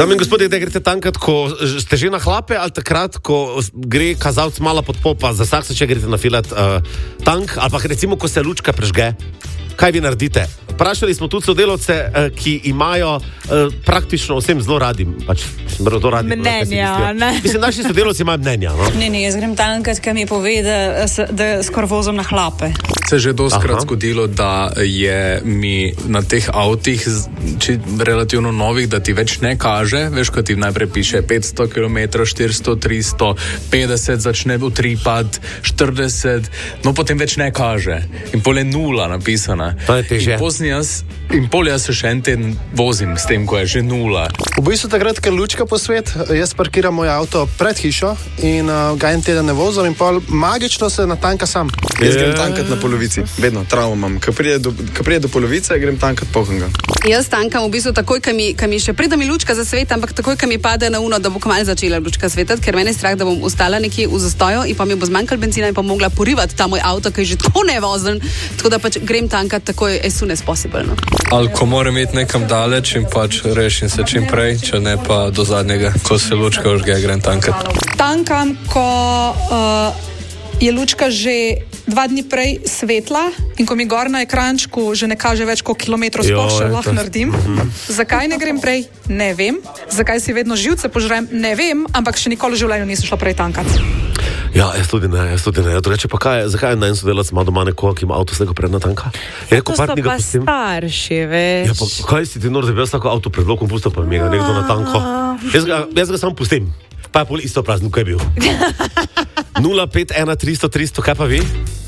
Dame in gospodje, da greste tankat, ko ste že na hlape, ali takrat, ko gre kazalc malo pod popa, za vsak se če greste nafilat tank, ali pa recimo, ko se lučka prežge, kaj vi naredite? Vprašali smo tudi sodelavce, ki imajo praktično vsem zelo radi, pač zelo radi. Mnenja, ne? Mislim, naši sodelavci imajo mnenja, no? Ne, jaz grem tankat, kaj mi pove, da skoro vozim na hlape. Se je že dostkrat zgodilo, da je mi na teh avtih, relativno novih, da ti več ne kaže, veš, ko ti najprej piše 500 km, 400, 300, 50, začne utripati, 40, no potem več ne kaže. In pol je 0 napisana. To je težje. In pol jaz se še en teden vozim s tem, ko je že 0. V bistvu takrat, ker lučka po svet, jaz parkiram moj avto pred hišo in ga en teden ne vozim in pol magično se natanka sam. Jaz grem tankat na polovici, vedno travmo imam. Ko prije do polovice, grem tankat polkanga. Jaz tankam v bistvu takoj, ko mi še pride mi lučka za svet, ampak takoj, ko mi pade na uno, da bo kmalu začela lučka svetati, ker mene je strah, da bom ostala nekje v zastoju in pa mi bo zmanjkalo benzina in pa mogla porivati ta moj avto, ki je že tako nevozen, tako da pač grem tankat takoj as soon as possible. No. Ali ko moram iti nekam daleč in pač rešim se čim prej, če ne pa do zadnjega, ko se lučka užge, grem tankat. Tankam, ko je lučka že 2 dni prej svetla in ko mi gor na ekrančku že ne kaže več, koliko kilometrov sploh še lahko naredim. Zakaj ne grem prej? Ne vem. Zakaj si vedno živce požrem? Ne vem, ampak še nikoli v življenju nisem šla prej tankat. Ja, jaz tudi ne. Reče pa zakaj na en sodelavc ima doma nekoga, ki ima avto slego pred natanka? To so pa starši, veš. Ja, pa kaj si ti nor, da bi jaz tako avto pred blokom pustil, pa mi ga nekdo natanko? Jaz ga samo pustim. Pa je pol isto praznik, ko je bil. 051 300 300, kaj pa vi?